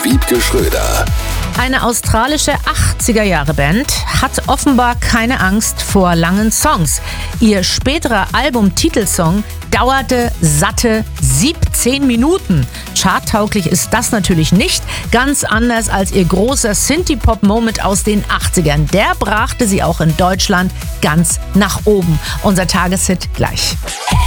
Wiebke Schröder. Eine australische 80er-Jahre-Band hat offenbar keine Angst vor langen Songs. Ihr späterer Albumtitelsong dauerte satte 17 Minuten. Charttauglich ist das natürlich nicht, ganz anders als ihr großer Synthie-Pop-Moment aus den 80ern. Der brachte sie auch in Deutschland ganz nach oben. Unser Tageshit gleich.